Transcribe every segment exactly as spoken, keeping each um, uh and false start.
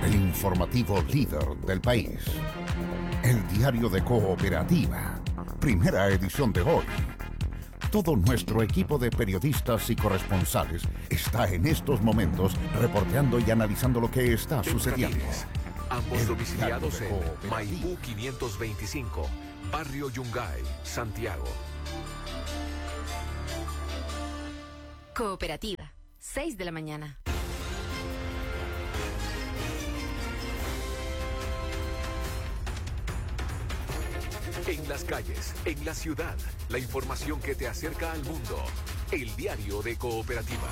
el informativo líder del país. El diario de Cooperativa, primera edición de hoy. Todo nuestro equipo de periodistas y corresponsales está en estos momentos reporteando y analizando lo que está sucediendo. Ambos El domiciliados diario de en Maipú quinientos veinticinco, Barrio Yungay, Santiago. Cooperativa, seis de la mañana. En las calles, en la ciudad, la información que te acerca al mundo. El diario de Cooperativa.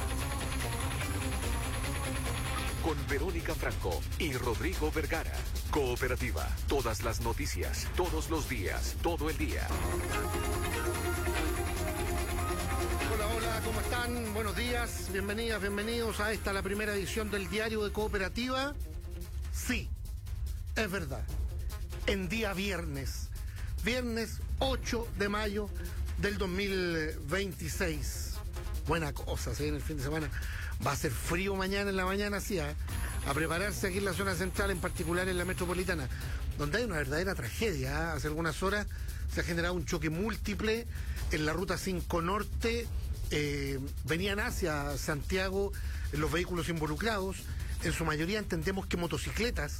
Con Verónica Franco y Rodrigo Vergara. Cooperativa, todas las noticias, todos los días, todo el día. Hola, hola, ¿cómo están? Buenos días, bienvenidas, bienvenidos a esta, la primera edición del diario de Cooperativa. Sí, es verdad, en día viernes. Viernes ocho de mayo del dos mil veintiséis. Buena cosa, ¿sí? En el fin de semana va a ser frío mañana en la mañana, sí, ¿eh? A prepararse aquí en la zona central, en particular en la metropolitana, donde hay una verdadera tragedia, ¿eh? Hace algunas horas se ha generado un choque múltiple en la ruta cinco Norte. Eh, venían hacia Santiago los vehículos involucrados, en su mayoría entendemos que motocicletas.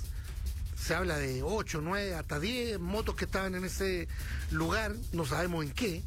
Se habla de ocho, nueve, hasta diez motos que estaban en ese lugar, no sabemos en qué,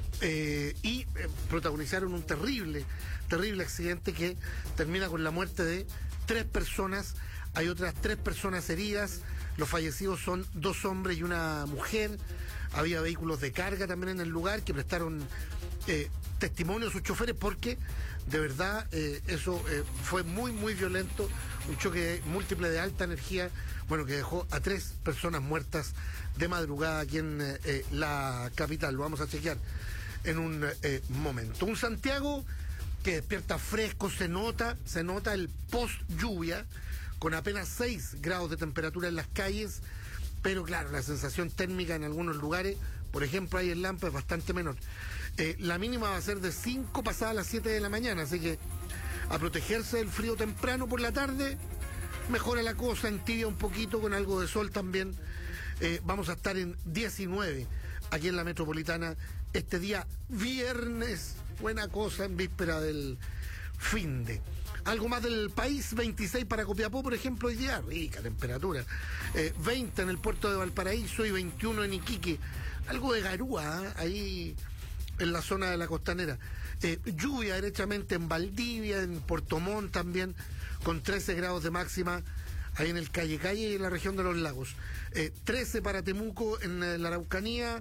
eh, y eh, protagonizaron un terrible, terrible accidente que termina con la muerte de tres personas. Hay otras tres personas heridas. Los fallecidos son dos hombres y una mujer. Había vehículos de carga también en el lugar que prestaron eh, testimonio a sus choferes, porque de verdad eh, eso eh, fue muy, muy violento. Un choque múltiple de alta energía, bueno, que dejó a tres personas muertas de madrugada aquí en eh, la capital. Lo vamos a chequear en un eh, momento. Un Santiago que despierta fresco, se nota, se nota el post lluvia, con apenas seis grados de temperatura en las calles, pero claro, la sensación térmica en algunos lugares, por ejemplo ahí en Lampa, es bastante menor. Eh, la mínima va a ser de cinco pasadas las siete de la mañana, así que a protegerse del frío temprano por la tarde. Mejora la cosa, entibia un poquito con algo de sol también. Eh, vamos a estar en diecinueve aquí en la metropolitana este día viernes. Buena cosa en víspera del fin de. Algo más del país, veintiséis para Copiapó, por ejemplo, hoy día, rica temperatura. Eh, veinte en el puerto de Valparaíso y veintiuno en Iquique. Algo de garúa, ¿eh? Ahí en la zona de la costanera. Eh, lluvia derechamente en Valdivia, en Puerto Montt también, con trece grados de máxima, ahí en el Calle Calle y en la región de los lagos. Eh, trece para Temuco en eh, la Araucanía,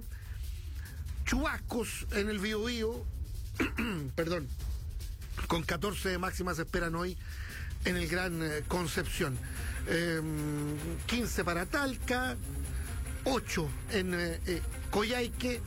chubascos en el Biobío, perdón, con catorce de máxima se esperan hoy en el Gran eh, Concepción. Eh, quince para Talca, ocho en eh, eh, Coyhaique.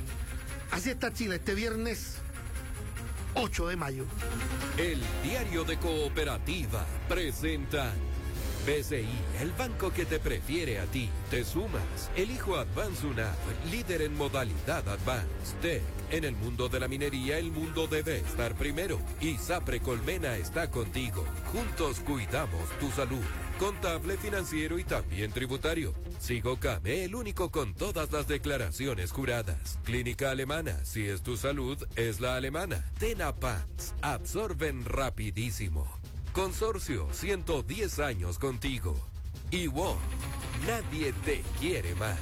Así está Chile este viernes ocho de mayo. El diario de Cooperativa presenta B C I, el banco que te prefiere a ti. Te sumas. Elijo Advance UNAV, líder en modalidad Advance. Tech, en el mundo de la minería, el mundo debe estar primero. Y Sapre Colmena está contigo. Juntos cuidamos tu salud. Contable, financiero y también tributario. Sigo Came, el único con todas las declaraciones juradas. Clínica Alemana, si es tu salud, es la alemana. Tenapans, absorben rapidísimo. Consorcio, ciento diez años contigo. Y wow, nadie te quiere más.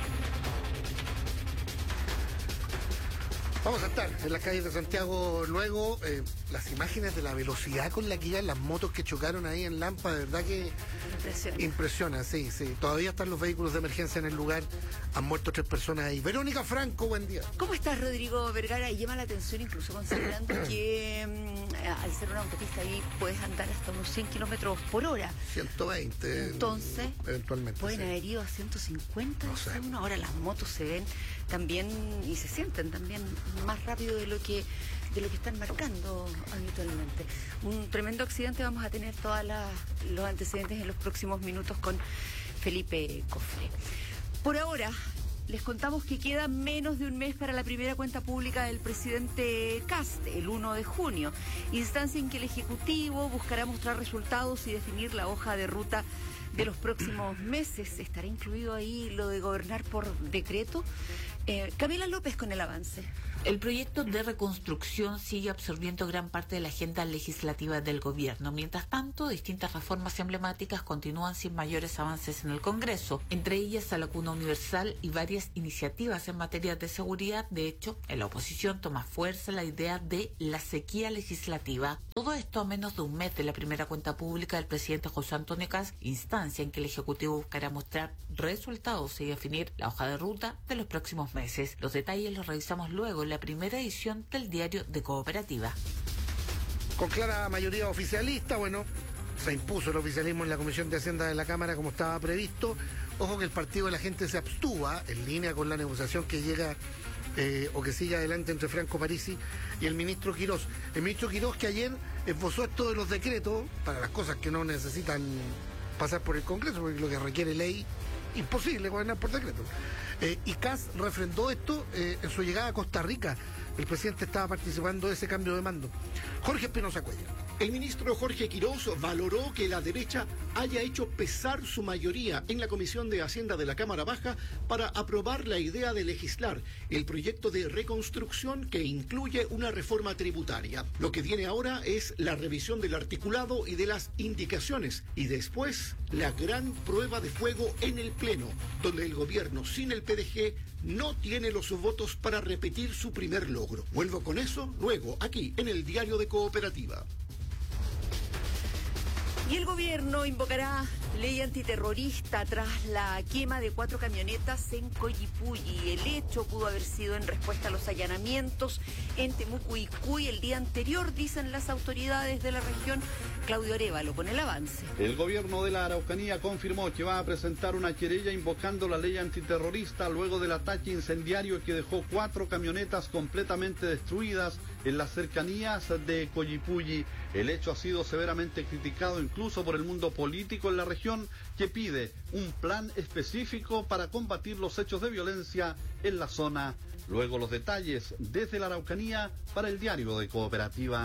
Vamos a estar en las calles de Santiago luego. Eh, las imágenes de la velocidad con la que iban las motos que chocaron ahí en Lampa, de verdad que impresiona. Impresiona, sí, sí. Todavía están los vehículos de emergencia en el lugar. Han muerto tres personas ahí. Verónica Franco, buen día. ¿Cómo estás, Rodrigo Vergara? Y llama la atención incluso considerando que mm, al ser una autopista ahí puedes andar hasta unos cien kilómetros por hora. ciento veinte. Entonces, eventualmente. Pueden sí. haber ido a ciento cincuenta. No sé. Uno. Ahora las motos se ven también y se sienten también más rápido de lo que de lo que están marcando habitualmente. Un tremendo accidente. Vamos a tener todos los antecedentes en los próximos minutos con Felipe Cofre. Por ahora, les contamos que queda menos de un mes para la primera cuenta pública del presidente Kast, el uno de junio, instancia en que el Ejecutivo buscará mostrar resultados y definir la hoja de ruta de los próximos meses. ¿Estará incluido ahí lo de gobernar por decreto? Eh, Camila López con el avance. El proyecto de reconstrucción sigue absorbiendo gran parte de la agenda legislativa del gobierno. Mientras tanto, distintas reformas emblemáticas continúan sin mayores avances en el Congreso, entre ellas la vacuna universal y varias iniciativas en materia de seguridad. De hecho, en la oposición toma fuerza la idea de la sequía legislativa. Todo esto a menos de un mes de la primera cuenta pública del presidente José Antonio Kast, instancia en que el Ejecutivo buscará mostrar resultados y definir la hoja de ruta de los próximos meses. Los detalles los revisamos luego en la primera edición del Diario de Cooperativa. Con clara mayoría oficialista, bueno, se impuso el oficialismo en la Comisión de Hacienda de la Cámara como estaba previsto. Ojo que el Partido de la Gente se abstuvo en línea con la negociación que llega eh, o que sigue adelante entre Franco Parisi y el ministro Quirós. El ministro Quirós, que ayer esbozó esto de los decretos para las cosas que no necesitan pasar por el Congreso, porque lo que requiere ley, imposible gobernar por decreto. Eh, y Kast refrendó esto eh, en su llegada a Costa Rica. El presidente estaba participando de ese cambio de mando. Jorge Espinosa Cuellar. El ministro Jorge Quirós valoró que la derecha haya hecho pesar su mayoría en la Comisión de Hacienda de la Cámara Baja para aprobar la idea de legislar el proyecto de reconstrucción que incluye una reforma tributaria. Lo que viene ahora es la revisión del articulado y de las indicaciones, y después la gran prueba de fuego en el Pleno, donde el gobierno sin el P D G no tiene los votos para repetir su primer logro. Vuelvo con eso luego, aquí en el Diario de Cooperativa. Y el gobierno invocará ley antiterrorista tras la quema de cuatro camionetas en Coyipulli. El hecho pudo haber sido en respuesta a los allanamientos en Temuco y Cuy el día anterior, dicen las autoridades de la región. Claudio Arévalo con el avance. El gobierno de la Araucanía confirmó que va a presentar una querella invocando la ley antiterrorista luego del ataque incendiario que dejó cuatro camionetas completamente destruidas en las cercanías de Coyipulli. El hecho ha sido severamente criticado incluso por el mundo político en la región, que pide un plan específico para combatir los hechos de violencia en la zona. Luego los detalles desde la Araucanía para el Diario de Cooperativa.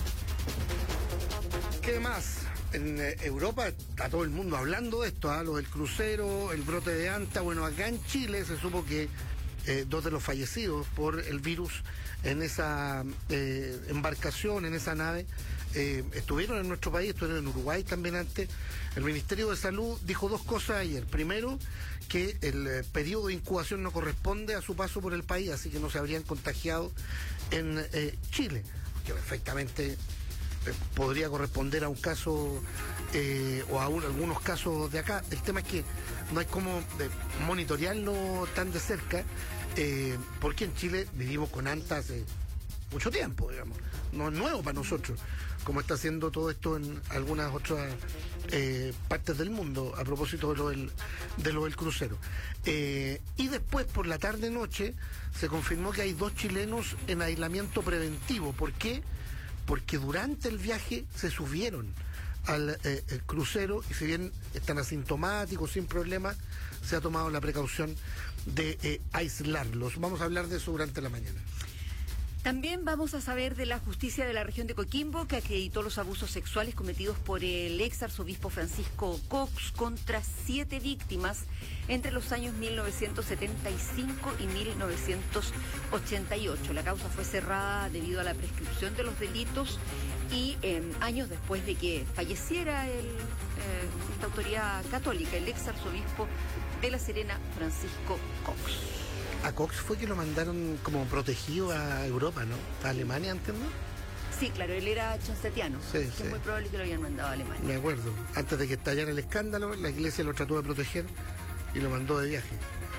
¿Qué más? En eh, Europa está todo el mundo hablando de esto, ¿eh? Lo del crucero, el brote de Anta. Bueno, acá en Chile se supo que eh, dos de los fallecidos por el virus en esa eh, embarcación, en esa nave, eh, estuvieron en nuestro país, estuvieron en Uruguay también antes. El Ministerio de Salud dijo dos cosas ayer. Primero, que el eh, periodo de incubación no corresponde a su paso por el país, así que no se habrían contagiado en eh, Chile, que perfectamente podría corresponder a un caso eh, o a un, algunos casos de acá. El tema es que no hay como eh, monitorearlo tan de cerca, eh, porque en Chile vivimos con Anta hace mucho tiempo, digamos. No es nuevo para nosotros, como está haciendo todo esto en algunas otras eh, partes del mundo, a propósito de lo del, de lo del crucero. Eh, y después, por la tarde-noche, se confirmó que hay dos chilenos en aislamiento preventivo. ¿Por qué? Porque durante el viaje se subieron al eh, el crucero y si bien están asintomáticos, sin problemas, se ha tomado la precaución de eh, aislarlos. Vamos a hablar de eso durante la mañana. También vamos a saber de la justicia de la región de Coquimbo, que acreditó los abusos sexuales cometidos por el ex arzobispo Francisco Cox contra siete víctimas entre los años mil novecientos setenta y cinco y mil novecientos ochenta y ocho. La causa fue cerrada debido a la prescripción de los delitos y eh, años después de que falleciera el, eh, esta autoridad católica, el ex arzobispo de La Serena, Francisco Cox. A Cox fue que lo mandaron como protegido a Europa, ¿no? A Alemania, ¿entiendes? Sí, claro, él era chancetiano. Sí, es sí. muy probable que lo habían mandado a Alemania. Me acuerdo. Antes de que estallara el escándalo, la iglesia lo trató de proteger y lo mandó de viaje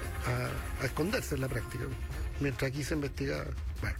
a, a esconderse en la práctica, mientras aquí se investigaba. Bueno,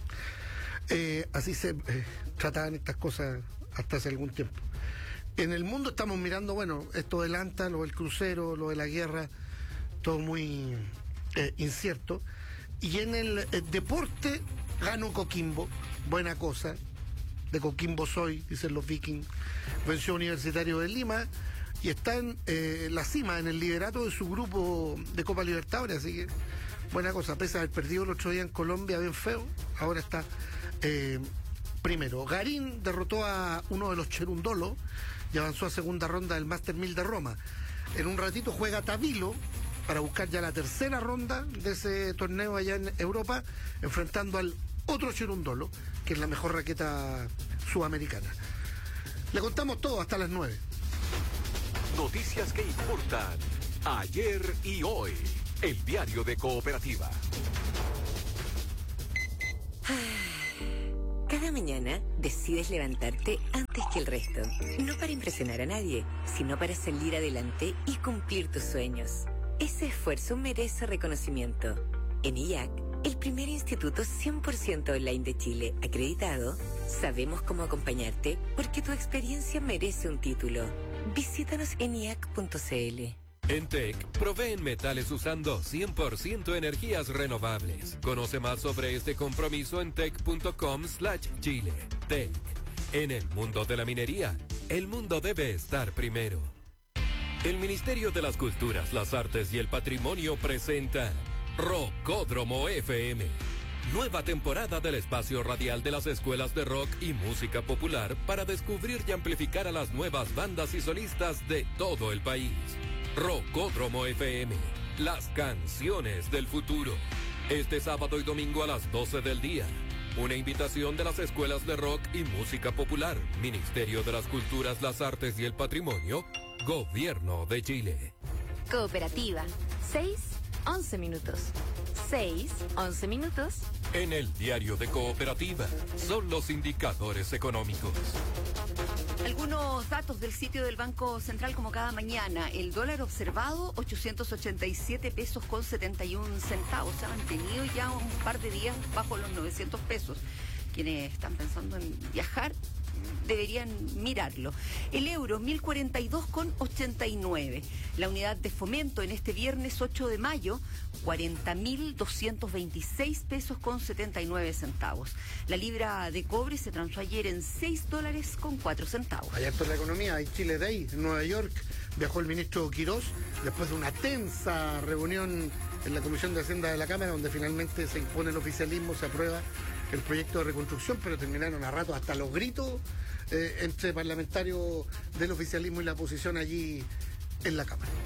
eh, así se eh, trataban estas cosas hasta hace algún tiempo. En el mundo estamos mirando, bueno, esto del Anta, lo del crucero, lo de la guerra, todo muy eh, incierto. Y en el eh, deporte ganó Coquimbo, buena cosa. De Coquimbo soy, dicen los vikings. Venció a Universitario de Lima y está en eh, la cima, en el liderato de su grupo de Copa Libertadores, así que buena cosa, pese a haber perdido el otro día en Colombia, bien feo, ahora está eh, primero. Garín derrotó a uno de los Cherundolo y avanzó a segunda ronda del Master mil de Roma. En un ratito juega Tavilo para buscar ya la tercera ronda de ese torneo allá en Europa, enfrentando al otro Cherundolo, que es la mejor raqueta sudamericana. Le contamos todo hasta las nueve. Noticias que importan ayer y hoy. El diario de Cooperativa. Cada mañana decides levantarte antes que el resto. No para impresionar a nadie, sino para salir adelante y cumplir tus sueños. Ese esfuerzo merece reconocimiento. En I A C, el primer instituto cien por ciento online de Chile acreditado, sabemos cómo acompañarte porque tu experiencia merece un título. Visítanos en i a c punto c l. En T E C, proveen metales usando cien por ciento energías renovables. Conoce más sobre este compromiso en tec punto com slash chile. T E C. En el mundo de la minería, el mundo debe estar primero. El Ministerio de las Culturas, las Artes y el Patrimonio presenta Rockódromo F M. Nueva temporada del espacio radial de las escuelas de rock y música popular para descubrir y amplificar a las nuevas bandas y solistas de todo el país. Rockódromo F M, las canciones del futuro. Este sábado y domingo a las doce del día. Una invitación de las escuelas de rock y música popular, Ministerio de las Culturas, las Artes y el Patrimonio, Gobierno de Chile. Cooperativa. seis, once minutos. seis, once minutos. En el diario de Cooperativa, son los indicadores económicos. Algunos datos del sitio del Banco Central como cada mañana. El dólar observado, ochocientos ochenta y siete pesos con setenta y un centavos. Se ha mantenido ya un par de días bajo los novecientos pesos. Quienes están pensando en viajar deberían mirarlo. El euro, mil cuarenta y dos con ochenta y nueve. La unidad de fomento en este viernes ocho de mayo, cuarenta mil doscientos veintiséis pesos con setenta y nueve centavos. La libra de cobre se transó ayer en seis dólares con cuatro centavos. Allá está la economía, hay Chile Day en Nueva York. Viajó el ministro Quirós después de una tensa reunión en la Comisión de Hacienda de la Cámara, donde finalmente se impone el oficialismo, se aprueba el proyecto de reconstrucción, pero terminaron a rato hasta los gritos eh, entre parlamentarios del oficialismo y la oposición allí en la Cámara.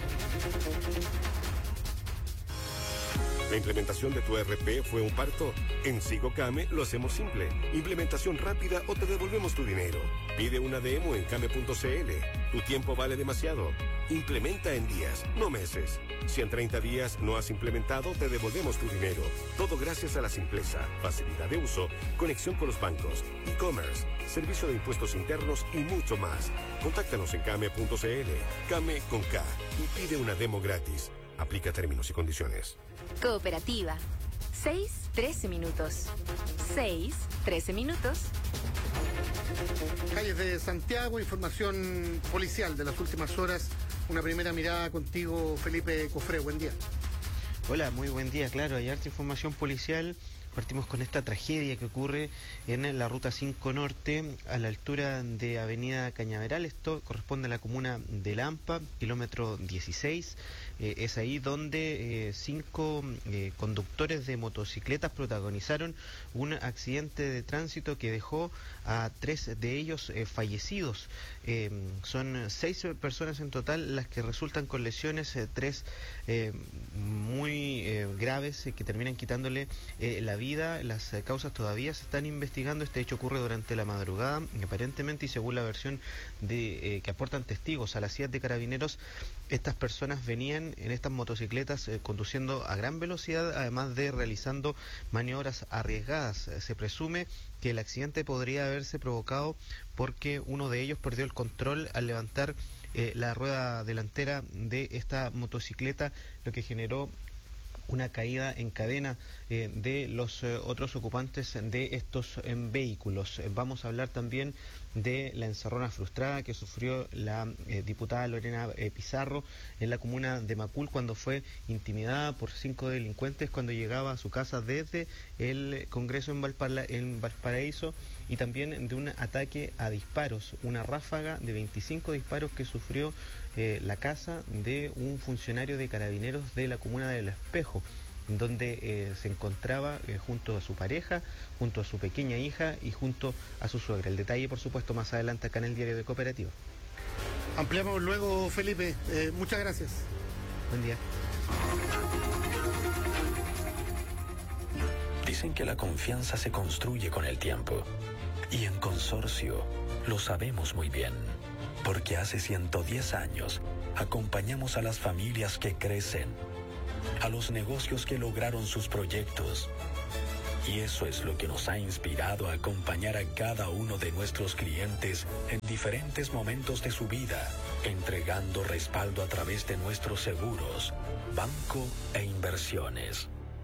¿La implementación de tu E R P fue un parto? En SigoCame lo hacemos simple. Implementación rápida o te devolvemos tu dinero. Pide una demo en came punto c l. Tu tiempo vale demasiado. Implementa en días, no meses. Si en treinta días no has implementado, te devolvemos tu dinero. Todo gracias a la simpleza, facilidad de uso, conexión con los bancos, e-commerce, servicio de impuestos internos y mucho más. Contáctanos en came punto c l. Came con K y pide una demo gratis. Aplica términos y condiciones. Cooperativa. seis, trece minutos. seis, trece minutos. Calles de Santiago, información policial de las últimas horas. Una primera mirada contigo, Felipe Cofré. Buen día. Hola, muy buen día. Claro, hay harta información policial. Partimos con esta tragedia que ocurre en la Ruta cinco Norte, a la altura de Avenida Cañaveral. Esto corresponde a la comuna de Lampa, kilómetro dieciséis. Eh, es ahí donde eh, cinco eh, conductores de motocicletas protagonizaron un accidente de tránsito que dejó a tres de ellos eh, fallecidos. Eh, son seis personas en total las que resultan con lesiones, eh, tres eh, muy eh, graves eh, que terminan quitándole eh, la vida. Las eh, causas todavía se están investigando. Este hecho ocurre durante la madrugada, aparentemente, y según la versión de eh, que aportan testigos a la C I A de Carabineros, estas personas venían en estas motocicletas eh, conduciendo a gran velocidad, además de realizando maniobras arriesgadas. Eh, se presume que el accidente podría haberse provocado porque uno de ellos perdió el control al levantar eh, la rueda delantera de esta motocicleta, lo que generó una caída en cadena eh, de los eh, otros ocupantes de estos eh, vehículos. Eh, vamos a hablar también de la encerrona frustrada que sufrió la eh, diputada Lorena eh, Pizarro en la comuna de Macul cuando fue intimidada por cinco delincuentes cuando llegaba a su casa desde el Congreso en, Valpala en Valparaíso, y también de un ataque a disparos, una ráfaga de veinticinco disparos que sufrió eh, la casa de un funcionario de Carabineros de la comuna del Espejo. donde eh, se encontraba eh, junto a su pareja, junto a su pequeña hija y junto a su suegra. El detalle, por supuesto, más adelante acá en el Diario de Cooperativa. Ampliamos luego, Felipe. Eh, muchas gracias. Buen día. Dicen que la confianza se construye con el tiempo. Y en Consorcio lo sabemos muy bien. Porque hace ciento diez años acompañamos a las familias que crecen, a los negocios que lograron sus proyectos. Y eso es lo que nos ha inspirado a acompañar a cada uno de nuestros clientes en diferentes momentos de su vida, entregando respaldo a través de nuestros seguros, banco e inversiones.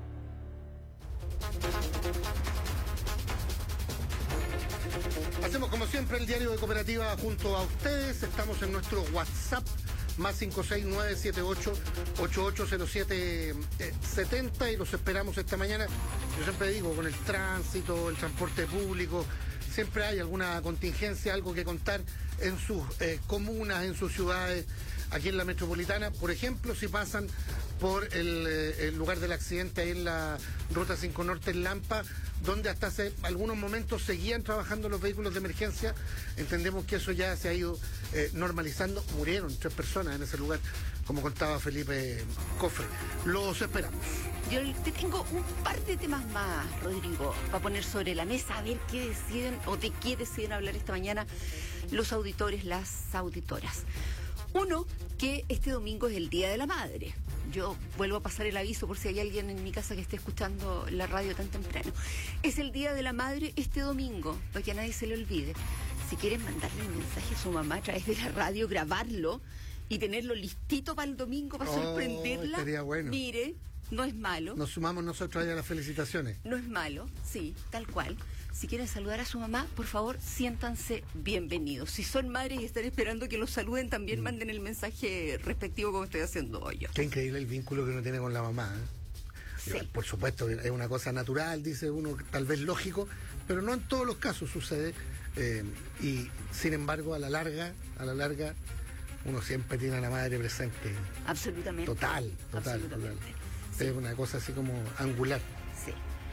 Hacemos como siempre el Diario de Cooperativa junto a ustedes. Estamos en nuestro WhatsApp más cinco seis nueve siete ocho ocho ocho cero siete siete cero y los esperamos esta mañana. Yo siempre digo, con el tránsito, el transporte público, siempre hay alguna contingencia, algo que contar en sus eh, comunas, en sus ciudades, aquí en la metropolitana. Por ejemplo, si pasan por el, eh, el lugar del accidente ahí en la Ruta cinco Norte en Lampa, donde hasta hace algunos momentos seguían trabajando los vehículos de emergencia. Entendemos que eso ya se ha ido eh, normalizando. Murieron tres personas en ese lugar, como contaba Felipe Cofre. Los esperamos. Yo te tengo un par de temas más, Rodrigo, para poner sobre la mesa, a ver qué deciden o de qué deciden hablar esta mañana los auditores, las auditoras. Uno, que este domingo es el Día de la Madre. Yo vuelvo a pasar el aviso por si hay alguien en mi casa que esté escuchando la radio tan temprano. Es el Día de la Madre este domingo, para que a nadie se le olvide. Si quieren mandarle un mensaje a su mamá a través de la radio, grabarlo y tenerlo listito para el domingo para Oh, sorprenderla, estaría bueno. Mire, no es malo. Nos sumamos nosotros allá a las felicitaciones. No es malo, sí, tal cual. Si quieren saludar a su mamá, por favor, siéntanse bienvenidos. Si son madres y están esperando que los saluden, también mm. manden el mensaje respectivo como estoy haciendo hoy yo. Qué increíble el vínculo que uno tiene con la mamá, ¿eh? Sí. Por supuesto, es una cosa natural, dice uno, tal vez lógico, pero no en todos los casos sucede. Eh, y sin embargo, a la larga, a la larga, uno siempre tiene a la madre presente. Absolutamente. Total, total, Absolutamente. total. Sí. Es una cosa así como angular. Sí.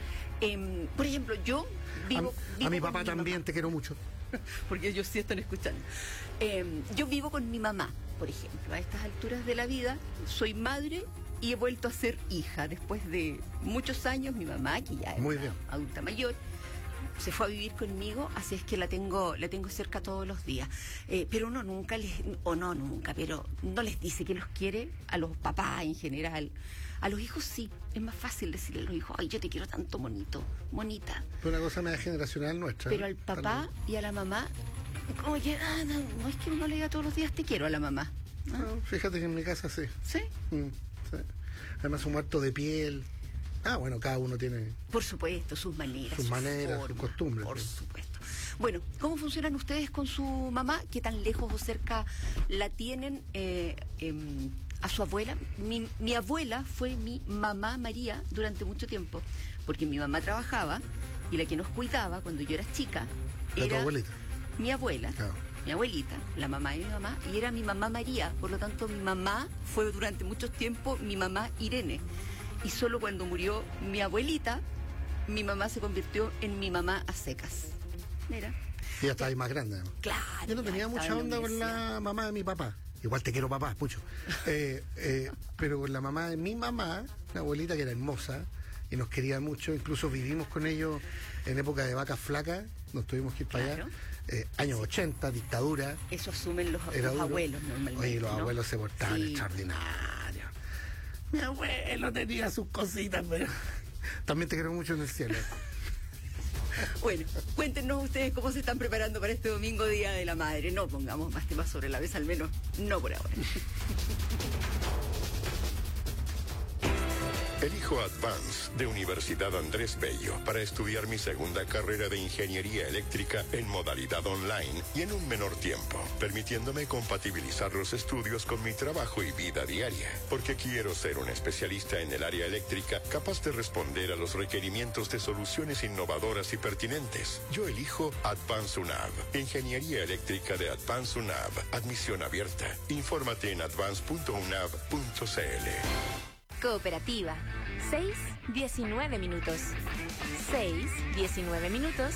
Eh, por ejemplo, yo vivo... A, vivo a mi papá mi también, mamá. te quiero mucho. Porque ellos sí están escuchando. Eh, yo vivo con mi mamá, por ejemplo. A estas alturas de la vida, soy madre y he vuelto a ser hija. Después de muchos años, mi mamá, que ya es Muy una bien. adulta mayor, se fue a vivir conmigo, así es que la tengo, la tengo cerca todos los días. Eh, pero uno nunca les, o no nunca, pero no les dice que los quiere a los papás en general. A los hijos sí, es más fácil decirle a los hijos, ay, yo te quiero tanto, monito, monita. Es una cosa más generacional nuestra. Pero al papá y a la mamá, como que, ah, no, no es que uno le diga todos los días te quiero a la mamá. ¿No? No, fíjate que en mi casa sí. ¿Sí? Mm, sí. Además un muerto de piel. Ah, bueno, cada uno tiene... Por supuesto, sus maneras. Sus maneras, sus formas, costumbres. Por sí. supuesto. Bueno, ¿cómo funcionan ustedes con su mamá? ¿Qué tan lejos o cerca la tienen eh, eh, a su abuela? Mi, mi abuela fue mi mamá María durante mucho tiempo, porque mi mamá trabajaba y la que nos cuidaba cuando yo era chica ¿La era tu abuelita? mi abuela. Claro. Mi abuelita, la mamá de mi mamá, y era mi mamá María. Por lo tanto, mi mamá fue durante mucho tiempo mi mamá Irene. Y solo cuando murió mi abuelita, mi mamá se convirtió en mi mamá a secas. Mira. Y ya está ahí más grande, ¿no? Claro. Yo no tenía mucha onda con la mamá de mi papá. Igual te quiero, papá, mucho. Eh, eh, pero con la mamá de mi mamá, una abuelita que era hermosa y nos quería mucho. Incluso vivimos con ellos en época de vacas flacas. Nos tuvimos que ir para Claro. allá. Eh, años ochenta, dictadura. Eso asumen los, Era los duro. abuelos normalmente. Oye, los ¿no? abuelos se portaban Sí. extraordinarios. Mi abuelo tenía sus cositas, pero también te quiero mucho en el cielo. Bueno, cuéntenos ustedes cómo se están preparando para este domingo, Día de la Madre. No pongamos más temas sobre la mesa, al menos no por ahora. Elijo Advance de Universidad Andrés Bello para estudiar mi segunda carrera de Ingeniería Eléctrica en modalidad online y en un menor tiempo, permitiéndome compatibilizar los estudios con mi trabajo y vida diaria, porque quiero ser un especialista en el área eléctrica capaz de responder a los requerimientos de soluciones innovadoras y pertinentes. Yo elijo Advance UNAV, Ingeniería Eléctrica de Advance UNAV, admisión abierta. Infórmate en advance punto unav punto c l. Cooperativa, seis diecinueve minutos. seis diecinueve minutos.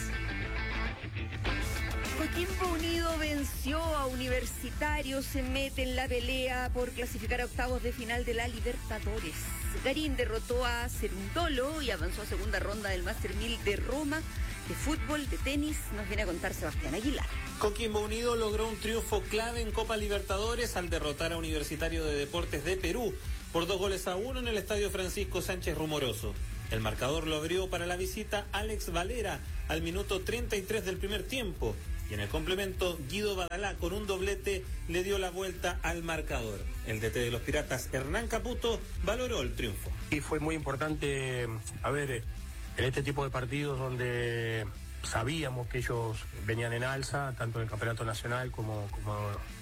Coquimbo Unido venció a Universitario, se mete en la pelea por clasificar a octavos de final de la Libertadores. Garín derrotó a Cerundolo y avanzó a segunda ronda del Master mil de Roma. De fútbol, de tenis, nos viene a contar Sebastián Aguilar. Coquimbo Unido logró un triunfo clave en Copa Libertadores al derrotar a Universitario de Deportes de Perú por dos goles a uno en el Estadio Francisco Sánchez Rumoroso. El marcador lo abrió para la visita Alex Valera al minuto treinta y tres del primer tiempo. Y en el complemento, Guido Badalá, con un doblete, le dio la vuelta al marcador. El D T de los Piratas, Hernán Caputo, valoró el triunfo. Y fue muy importante, a ver, en este tipo de partidos donde sabíamos que ellos venían en alza, tanto en el Campeonato Nacional como, como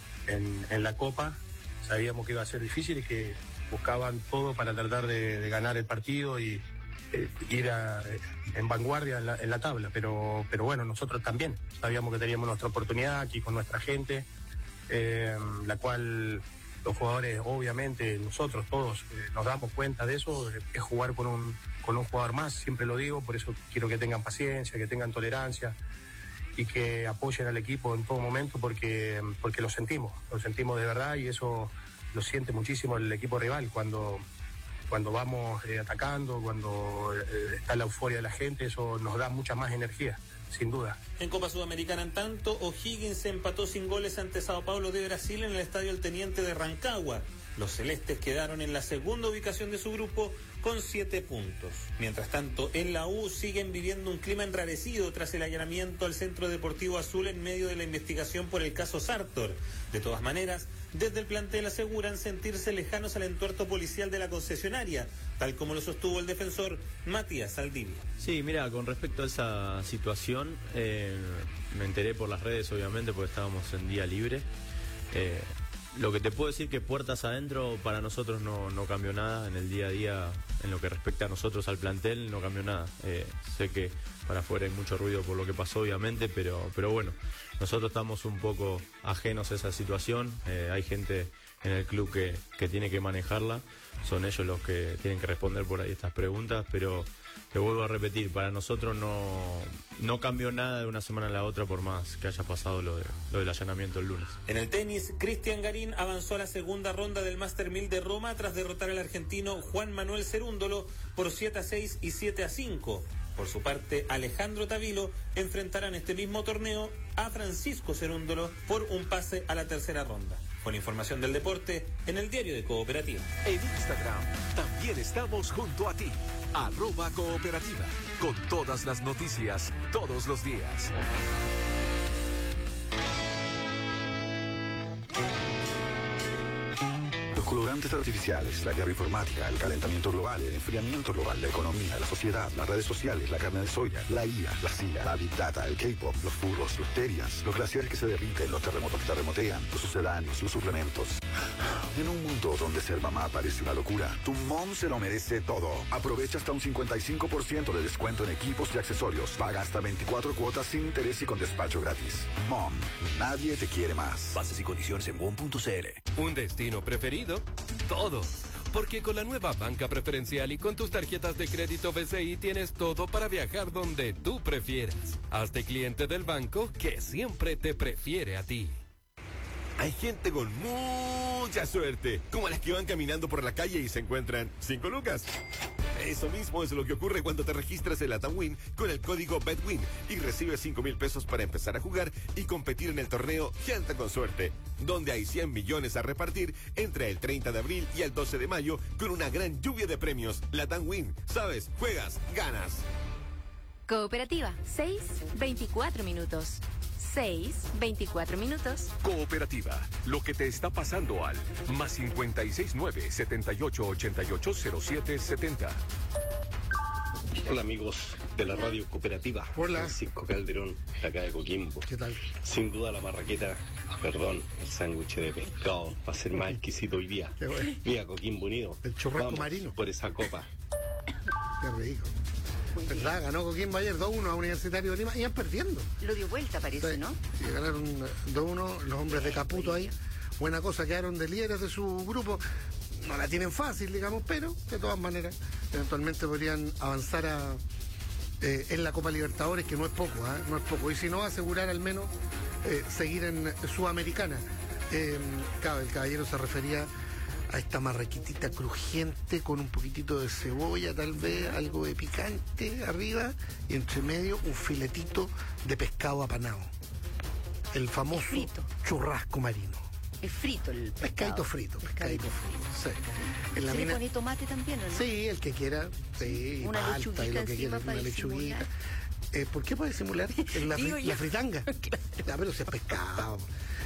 en, en la Copa, sabíamos que iba a ser difícil y que buscaban todo para tratar de, de ganar el partido y eh, ir a, eh, en vanguardia en la, en la tabla, pero, pero bueno, nosotros también sabíamos que teníamos nuestra oportunidad aquí con nuestra gente, eh, la cual los jugadores, obviamente, nosotros todos eh, nos damos cuenta de eso, eh, es jugar con un, con un jugador más, siempre lo digo, por eso quiero que tengan paciencia, que tengan tolerancia y que apoyen al equipo en todo momento porque, porque lo sentimos, lo sentimos de verdad y eso lo siente muchísimo el equipo rival cuando... Cuando vamos eh, atacando, cuando eh, está la euforia de la gente, eso nos da mucha más energía, sin duda. En Copa Sudamericana, en tanto, O'Higgins se empató sin goles ante Sao Paulo de Brasil en el Estadio El Teniente de Rancagua. Los celestes quedaron en la segunda ubicación de su grupo con siete puntos. Mientras tanto, en la U siguen viviendo un clima enrarecido tras el allanamiento al Centro Deportivo Azul en medio de la investigación por el caso Sartor. De todas maneras, desde el plantel aseguran sentirse lejanos al entuerto policial de la concesionaria, tal como lo sostuvo el defensor Matías Saldivia. Sí, mira, con respecto a esa situación, eh, me enteré por las redes, obviamente, porque estábamos en día libre. Eh, Lo que te puedo decir que puertas adentro para nosotros no, no cambió nada en el día a día, en lo que respecta a nosotros al plantel, no cambió nada. Eh, sé que para afuera hay mucho ruido por lo que pasó, obviamente, pero, pero bueno, nosotros estamos un poco ajenos a esa situación. Eh, hay gente en el club que, que tiene que manejarla, son ellos los que tienen que responder por ahí estas preguntas, pero te vuelvo a repetir, para nosotros no, no cambió nada de una semana a la otra por más que haya pasado lo, de, lo del allanamiento el lunes. En el tenis, Cristian Garín avanzó a la segunda ronda del Master mil de Roma tras derrotar al argentino Juan Manuel Cerúndolo por siete a seis y siete a cinco. Por su parte, Alejandro Tavilo enfrentará en este mismo torneo a Francisco Cerúndolo por un pase a la tercera ronda. Con información del deporte en el Diario de Cooperativa. En Instagram también estamos junto a ti. Arroba Cooperativa. Con todas las noticias, todos los días. Los colorantes artificiales, la guerra informática, el calentamiento global, el enfriamiento global, la economía, la sociedad, las redes sociales, la carne de soya, la I A, la C I A, la Big Data, el K-pop, los furros, los terias, los glaciares que se derriten, los terremotos que terremotean, los sucedáneos, los suplementos. En un mundo donde ser mamá parece una locura, tu mom se lo merece todo. Aprovecha hasta un cincuenta y cinco por ciento de descuento en equipos y accesorios. Paga hasta veinticuatro cuotas sin interés y con despacho gratis. Mom, nadie te quiere más. Bases y condiciones en mom punto c l. ¿Un destino preferido? Todo. Porque con la nueva banca preferencial y con tus tarjetas de crédito B C I tienes todo para viajar donde tú prefieras. Hazte cliente del banco que siempre te prefiere a ti. Hay gente con mucha suerte, como las que van caminando por la calle y se encuentran cinco lucas. Eso mismo es lo que ocurre cuando te registras en Latam Win con el código BetWin y recibes cinco mil pesos para empezar a jugar y competir en el torneo Gente con Suerte, donde hay cien millones a repartir entre el treinta de abril y el doce de mayo con una gran lluvia de premios. Latam Win, sabes, juegas, ganas. Cooperativa, seis veinticuatro minutos. seis veinticuatro minutos. Cooperativa, lo que te está pasando al más cincuenta y seis nueve, setenta y ocho, ochenta y ocho, cero siete setenta. Hola amigos de la radio cooperativa. Hola. Francisco Calderón, de acá de Coquimbo. ¿Qué tal? Sin duda la marraqueta, perdón, el sándwich de pescado va a ser más exquisito hoy día. Qué bueno. Viva Coquimbo Unido. El churrasco Vamos marino. por esa copa. Qué rico. ¿Verdad? Ganó Coquimbo ayer dos uno a Universitario de Lima. Iban perdiendo. Lo dio vuelta, parece, Sí. ¿no? Y ganaron dos uno los hombres de Caputo ahí. Buena cosa, quedaron de líderes de su grupo. no la tienen fácil, digamos, pero de todas maneras, eventualmente podrían avanzar a, eh, en la Copa Libertadores, que no es poco, ¿eh? no es poco. Y si no, asegurar al menos eh, seguir en Sudamericana. Eh, claro, el caballero se refería a esta marraquitita crujiente con un poquitito de cebolla, tal vez, algo de picante arriba, y entre medio un filetito de pescado apanado. El famoso frito. Churrasco marino. Es frito el pescado. Pescadito frito, pescadito frito. Sí. En la ¿Se mina... le pone tomate también, o no? Sí, el que quiera. Sí, Una palta lechuguita y lo que encima quiera, para una lechuguita. disimular. Eh, ¿Por qué para disimular? En la, Digo fri- yo. la fritanga. Ya, pero si es pescado.